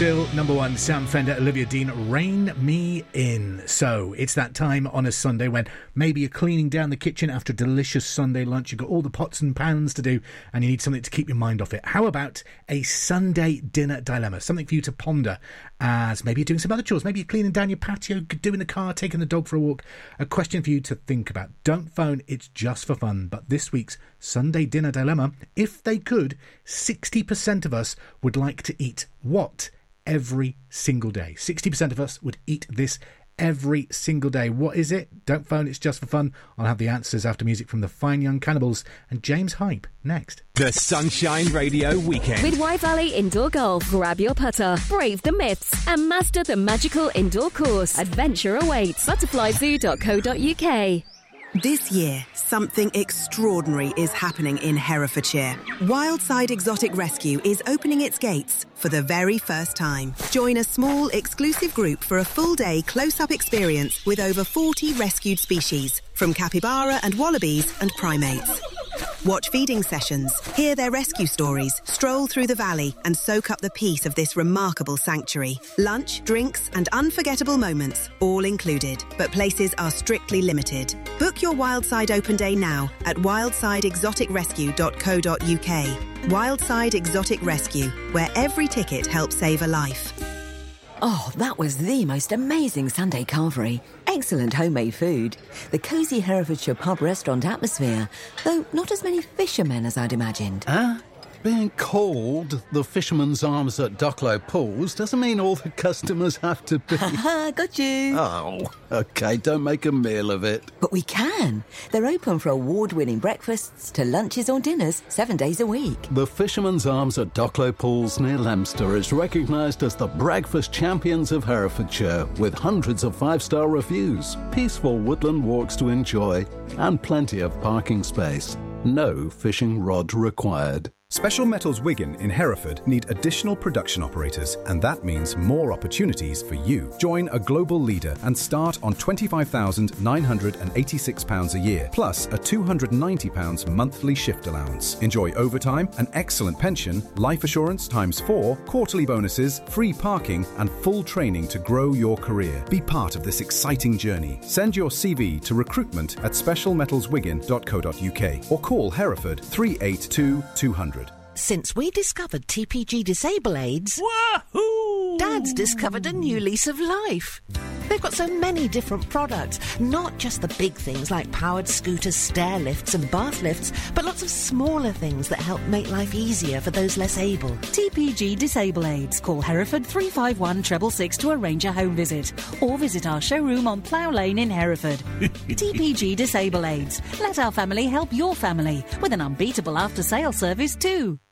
Still number one, Sam Fender, Olivia Dean, Rein Me In. So it's that time on a Sunday when maybe you're cleaning down the kitchen after a delicious Sunday lunch. You've got all the pots and pans to do and you need something to keep your mind off it. How about a Sunday dinner dilemma? Something for you to ponder as maybe you're doing some other chores. Maybe you're cleaning down your patio, doing the car, taking the dog for a walk. A question for you to think about. Don't phone, it's just for fun. But this week's Sunday dinner dilemma, if they could, 60% of us would like to eat what every single day? 60% of us would eat this every single day. What is it? Don't phone, it's just for fun. I'll have the answers after music from the Fine Young Cannibals and James Hype next. The Sunshine Radio Weekend. With Wye Valley Indoor Golf, grab your putter, brave the myths, and master the magical indoor course. Adventure awaits. Butterflyzoo.co.uk. This year, something extraordinary is happening in Herefordshire. Wildside Exotic Rescue is opening its gates for the very first time. Join a small, exclusive group for a full-day close-up experience with over 40 rescued species, from capybara and wallabies and primates. Watch feeding sessions, hear their rescue stories, stroll through the valley and soak up the peace of this remarkable sanctuary. Lunch, drinks and unforgettable moments, all included. But places are strictly limited. Book your Wildside Open Day now at wildsideexoticrescue.co.uk. Wildside Exotic Rescue, where every ticket helps save a life. Oh, that was the most amazing Sunday carvery. Excellent homemade food. The cosy Herefordshire pub restaurant atmosphere, though not as many fishermen as I'd imagined. Being called the Fisherman's Arms at Ducklow Pools doesn't mean all the customers have to be... Got you. Oh, OK, don't make a meal of it. But we can. They're open for award-winning breakfasts to lunches or dinners 7 days a week. The Fisherman's Arms at Ducklow Pools near Leominster is recognised as the breakfast champions of Herefordshire, with hundreds of 5-star reviews, peaceful woodland walks to enjoy, and plenty of parking space. No fishing rod required. Special Metals Wigan in Hereford need additional production operators, and that means more opportunities for you. Join a global leader and start on £25,986 a year, plus a £290 monthly shift allowance. Enjoy overtime, an excellent pension, life assurance ×4, quarterly bonuses, free parking, and full training to grow your career. Be part of this exciting journey. Send your CV to recruitment@specialmetalswigan.co.uk or call Hereford 382 200. Since we discovered TPG Disable Aids, Wahoo! Dad's discovered a new lease of life. They've got so many different products, not just the big things like powered scooters, stair lifts and bath lifts, but lots of smaller things that help make life easier for those less able. TPG Disable Aids. Call Hereford 351 666 to arrange a home visit, or visit our showroom on Plough Lane in Hereford. TPG Disable Aids. Let our family help your family with an unbeatable after-sale service too.